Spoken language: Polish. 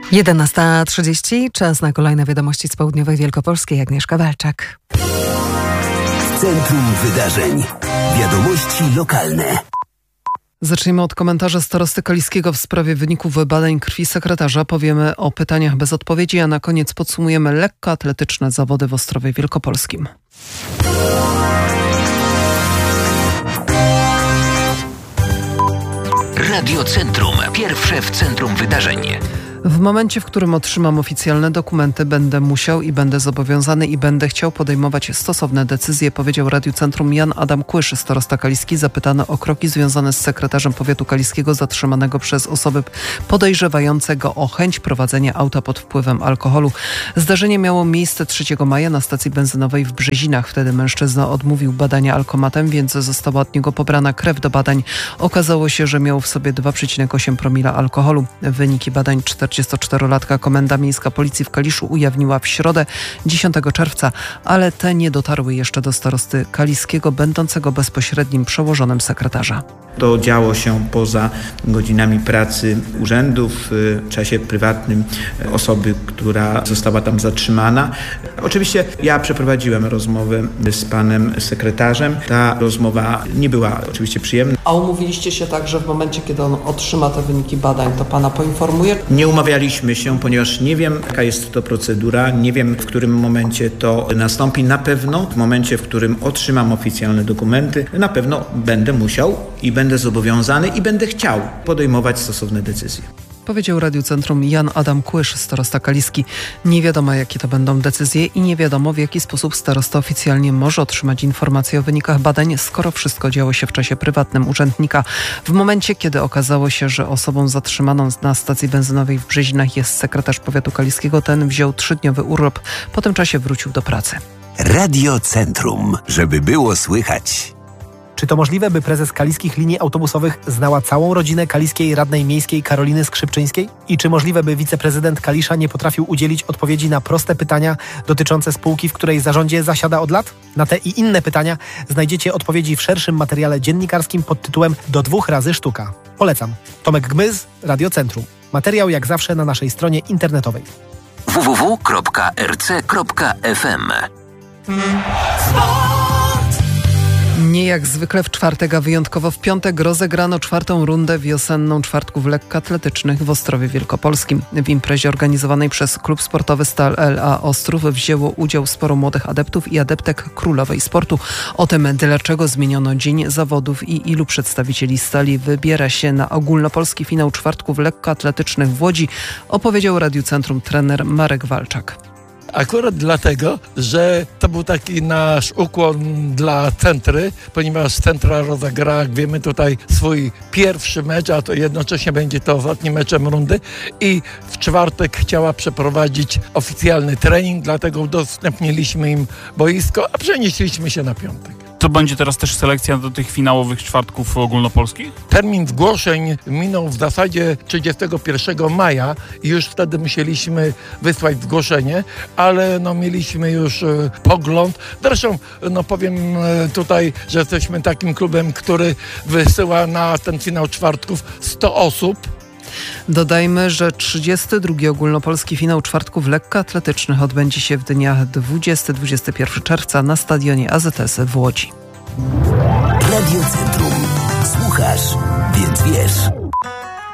11:30, czas na kolejne wiadomości z południowej Wielkopolskiej. Agnieszka Walczak. W centrum wydarzeń. Wiadomości lokalne. Zacznijmy od komentarza starosty kaliskiego w sprawie wyników badań krwi sekretarza. Powiemy o pytaniach bez odpowiedzi, a na koniec podsumujemy lekkoatletyczne zawody w Ostrowie Wielkopolskim. Radio Centrum. Pierwsze w centrum wydarzeń. W momencie, w którym otrzymam oficjalne dokumenty, będę musiał i będę zobowiązany i będę chciał podejmować stosowne decyzje, powiedział Radiu Centrum Jan Adam Kłysz, starosta kaliski, zapytany o kroki związane z sekretarzem powiatu kaliskiego zatrzymanego przez osoby podejrzewające go o chęć prowadzenia auta pod wpływem alkoholu. Zdarzenie miało miejsce 3 maja na stacji benzynowej w Brzezinach. Wtedy mężczyzna odmówił badania alkomatem, więc została od niego pobrana krew do badań. Okazało się, że miał w sobie 2,8 promila alkoholu. Wyniki badań 44-latka Komenda Miejska Policji w Kaliszu ujawniła w środę 10 czerwca, ale te nie dotarły jeszcze do starosty kaliskiego, będącego bezpośrednim przełożonym sekretarza. To działo się poza godzinami pracy urzędu, w czasie prywatnym osoby, która została tam zatrzymana. Oczywiście ja przeprowadziłem rozmowę z panem sekretarzem. Ta rozmowa nie była oczywiście przyjemna. A umówiliście się tak, że w momencie, kiedy on otrzyma te wyniki badań, to pana poinformuje? Nie umawialiśmy się, ponieważ nie wiem, jaka jest to procedura, nie wiem, w którym momencie to nastąpi. Na pewno w momencie, w którym otrzymam oficjalne dokumenty, na pewno będę musiał i będę zobowiązany i będę chciał podejmować stosowne decyzje. Powiedział Radiu Centrum Jan Adam Kłysz, starosta kaliski. Nie wiadomo, jakie to będą decyzje i nie wiadomo, w jaki sposób starosta oficjalnie może otrzymać informacje o wynikach badań, skoro wszystko działo się w czasie prywatnym urzędnika. W momencie, kiedy okazało się, że osobą zatrzymaną na stacji benzynowej w Brzezinach jest sekretarz powiatu kaliskiego, ten wziął 3-dniowy urlop. Po tym czasie wrócił do pracy. Radio Centrum, żeby było słychać. Czy to możliwe, by prezes kaliskich linii autobusowych znała całą rodzinę kaliskiej radnej miejskiej Karoliny Skrzypczyńskiej? I czy możliwe, by wiceprezydent Kalisza nie potrafił udzielić odpowiedzi na proste pytania dotyczące spółki, w której zarządzie zasiada od lat? Na te i inne pytania znajdziecie odpowiedzi w szerszym materiale dziennikarskim pod tytułem Do 2 razy sztuka. Polecam. Tomek Gmyz, Radio Centrum. Materiał jak zawsze na naszej stronie internetowej. www.rc.fm. Nie jak zwykle w czwartek, a wyjątkowo w piątek rozegrano 4. rundę wiosenną czwartków lekkoatletycznych w Ostrowie Wielkopolskim. W imprezie organizowanej przez klub sportowy Stal LA Ostrów wzięło udział sporo młodych adeptów i adeptek królowej sportu. O tym, dlaczego zmieniono dzień zawodów i ilu przedstawicieli Stali wybiera się na ogólnopolski finał czwartków lekkoatletycznych w Łodzi, opowiedział Radiu Centrum trener Marek Walczak. Akurat dlatego, że to był taki nasz ukłon dla Centry, ponieważ Centra rozegrała, jak wiemy, tutaj swój pierwszy mecz, a to jednocześnie będzie to ostatnim meczem rundy i w czwartek chciała przeprowadzić oficjalny trening, dlatego udostępniliśmy im boisko, a przenieśliśmy się na piątek. To będzie teraz też selekcja do tych finałowych czwartków ogólnopolskich? Termin zgłoszeń minął w zasadzie 31 maja i już wtedy musieliśmy wysłać zgłoszenie, ale mieliśmy już pogląd. Zresztą powiem tutaj, że jesteśmy takim klubem, który wysyła na ten finał czwartków 100 osób. Dodajmy, że 32. ogólnopolski finał czwartków lekkoatletycznych odbędzie się w dniach 20-21 czerwca na stadionie AZS w Łodzi. Radio Centrum. Słuchasz, więc wiesz.